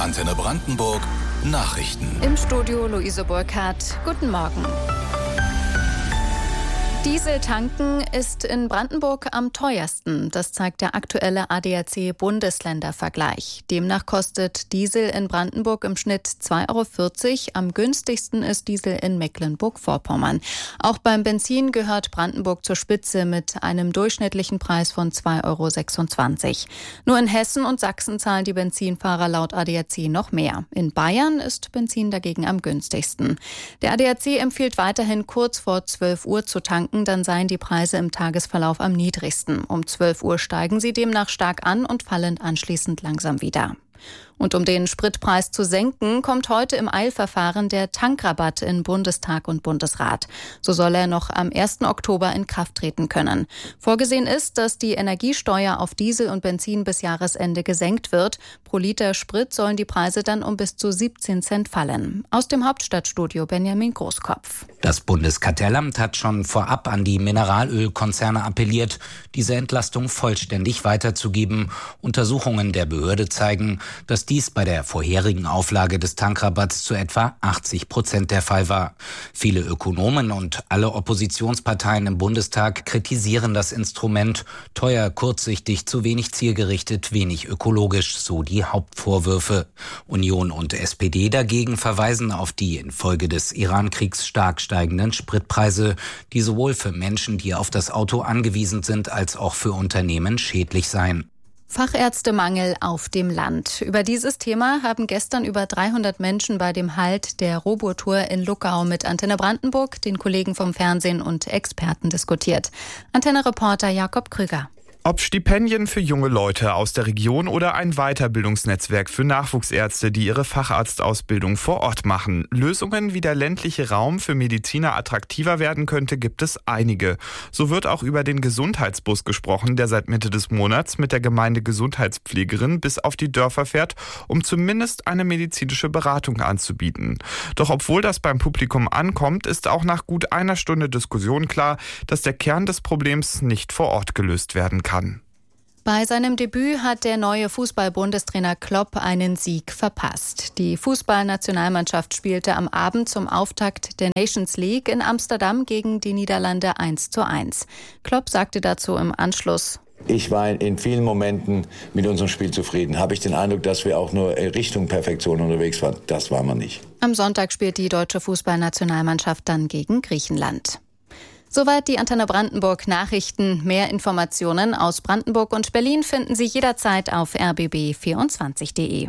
Antenne Brandenburg Nachrichten. Im Studio Luise Burkhardt. Guten Morgen. Diesel tanken ist in Brandenburg am teuersten. Das zeigt der aktuelle ADAC-Bundesländervergleich. Demnach kostet Diesel in Brandenburg im Schnitt 2,40 €. Am günstigsten ist Diesel in Mecklenburg-Vorpommern. Auch beim Benzin gehört Brandenburg zur Spitze mit einem durchschnittlichen Preis von 2,26 €. Nur in Hessen und Sachsen zahlen die Benzinfahrer laut ADAC noch mehr. In Bayern ist Benzin dagegen am günstigsten. Der ADAC empfiehlt weiterhin kurz vor 12 Uhr zu tanken. Dann seien die Preise im Tagesverlauf am niedrigsten. Um 12 Uhr steigen sie demnach stark an und fallen anschließend langsam wieder. Und um den Spritpreis zu senken, kommt heute im Eilverfahren der Tankrabatt in Bundestag und Bundesrat. So soll er noch am 1. Oktober in Kraft treten können. Vorgesehen ist, dass die Energiesteuer auf Diesel und Benzin bis Jahresende gesenkt wird. Pro Liter Sprit sollen die Preise dann um bis zu 17 Cent fallen. Aus dem Hauptstadtstudio Benjamin Großkopf. Das Bundeskartellamt hat schon vorab an die Mineralölkonzerne appelliert, diese Entlastung vollständig weiterzugeben. Untersuchungen der Behörde zeigen, dass dies bei der vorherigen Auflage des Tankrabatts zu etwa 80% der Fall war. Viele Ökonomen und alle Oppositionsparteien im Bundestag kritisieren das Instrument. Teuer, kurzsichtig, zu wenig zielgerichtet, wenig ökologisch, so die Hauptvorwürfe. Union und SPD dagegen verweisen auf die infolge des Iran-Kriegs stark steigenden Spritpreise, die sowohl für Menschen, die auf das Auto angewiesen sind, als auch für Unternehmen schädlich seien. Fachärztemangel auf dem Land. Über dieses Thema haben gestern über 300 Menschen bei dem Halt der Robotour in Luckau mit Antenne Brandenburg, den Kollegen vom Fernsehen und Experten diskutiert. Antenne-Reporter Jakob Krüger. Ob Stipendien für junge Leute aus der Region oder ein Weiterbildungsnetzwerk für Nachwuchsärzte, die ihre Facharztausbildung vor Ort machen. Lösungen, wie der ländliche Raum für Mediziner attraktiver werden könnte, gibt es einige. So wird auch über den Gesundheitsbus gesprochen, der seit Mitte des Monats mit der Gemeinde Gesundheitspflegerin bis auf die Dörfer fährt, um zumindest eine medizinische Beratung anzubieten. Doch obwohl das beim Publikum ankommt, ist auch nach gut einer Stunde Diskussion klar, dass der Kern des Problems nicht vor Ort gelöst werden kann. Bei seinem Debüt hat der neue Fußball-Bundestrainer Klopp einen Sieg verpasst. Die Fußballnationalmannschaft spielte am Abend zum Auftakt der Nations League in Amsterdam gegen die Niederlande 1:1. Klopp sagte dazu im Anschluss: Ich war in vielen Momenten mit unserem Spiel zufrieden. Habe ich den Eindruck, dass wir auch nur Richtung Perfektion unterwegs waren? Das waren wir nicht. Am Sonntag spielt die deutsche Fußballnationalmannschaft dann gegen Griechenland. Soweit die Antenne Brandenburg Nachrichten. Mehr Informationen aus Brandenburg und Berlin finden Sie jederzeit auf rbb24.de.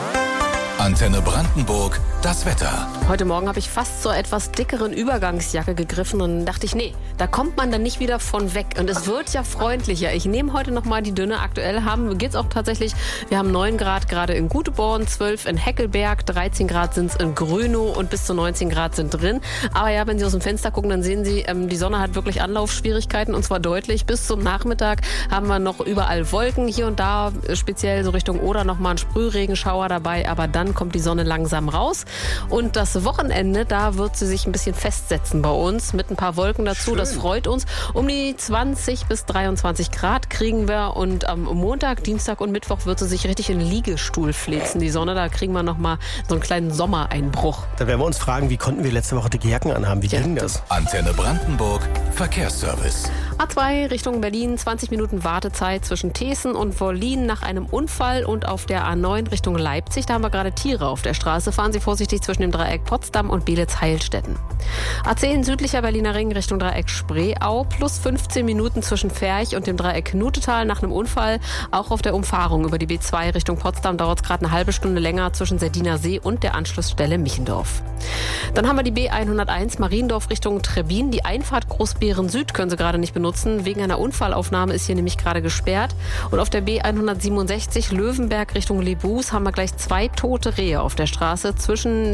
Antenne Brandenburg, das Wetter. Heute Morgen habe ich fast zur etwas dickeren Übergangsjacke gegriffen und dann dachte ich, nee, da kommt man dann nicht wieder von weg. Und es wird ja freundlicher. Ich nehme heute nochmal die dünne. Aktuell geht's auch tatsächlich, wir haben 9 Grad gerade in Guteborn, 12 in Heckelberg, 13 Grad sind es in Grönow und bis zu 19 Grad sind drin. Aber ja, wenn Sie aus dem Fenster gucken, dann sehen Sie, die Sonne hat wirklich Anlaufschwierigkeiten und zwar deutlich. Bis zum Nachmittag haben wir noch überall Wolken. Hier und da, speziell so Richtung Oder, nochmal ein Sprühregenschauer dabei. Aber dann kommt die Sonne langsam raus. Und das Wochenende, da wird sie sich ein bisschen festsetzen bei uns mit ein paar Wolken dazu. Schön. Das freut uns. Um die 20 bis 23 Grad kriegen wir und am Montag, Dienstag und Mittwoch wird sie sich richtig in den Liegestuhl flitzen, die Sonne. Da kriegen wir nochmal so einen kleinen Sommereinbruch. Da werden wir uns fragen, wie konnten wir letzte Woche dicke Jacken anhaben? Wie ging das? Antenne Brandenburg, Verkehrsservice. A2 Richtung Berlin, 20 Minuten Wartezeit zwischen Teeßen und Wollin nach einem Unfall und auf der A9 Richtung Leipzig. Da haben wir gerade Tiere auf der Straße. Fahren Sie vorsichtig zwischen dem Dreieck Potsdam und Beelitz-Heilstätten. A10 südlicher Berliner Ring Richtung Dreieck Spreeau, plus 15 Minuten zwischen Ferch und dem Dreieck Knutetal nach einem Unfall. Auch auf der Umfahrung über die B2 Richtung Potsdam dauert es gerade eine halbe Stunde länger zwischen Serdiner See und der Anschlussstelle Michendorf. Dann haben wir die B101 Mariendorf Richtung Trebbin. Die Einfahrt Großbeeren Süd können Sie gerade nicht benutzen. Wegen einer Unfallaufnahme ist hier nämlich gerade gesperrt. Und auf der B167 Löwenberg Richtung Lebus haben wir gleich 2 tote Rehe auf der Straße zwischen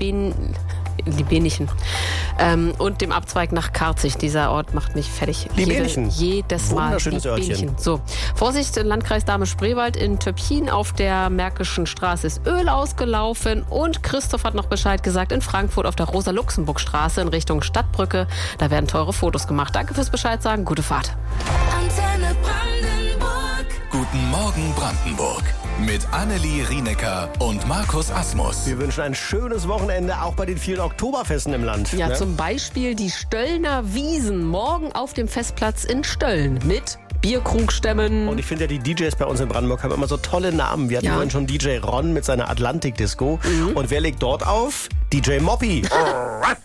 Libenichen und dem Abzweig nach Karzig. Dieser Ort macht mich fertig. Libenichen. Jedes Mal. Wunderschönes Örtchen. So, Vorsicht, Landkreis Dahme-Spreewald in Töpchin auf der Märkischen Straße ist Öl ausgelaufen und Christoph hat noch Bescheid gesagt, in Frankfurt auf der Rosa-Luxemburg-Straße in Richtung Stadtbrücke. Da werden teure Fotos gemacht. Danke fürs Bescheid sagen. Gute Fahrt. Antenne Brandenburg. Guten Morgen Brandenburg. mit Annelie Rienecker und Markus Asmus. Wir wünschen ein schönes Wochenende, auch bei den vielen Oktoberfesten im Land. Ja, zum Beispiel die Stöllner Wiesen morgen auf dem Festplatz in Stölln mit Bierkrugstämmen. Und ich finde ja, die DJs bei uns in Brandenburg haben immer so tolle Namen. Wir hatten vorhin schon DJ Ron mit seiner Atlantik-Disco. Und wer legt dort auf? DJ Moppy.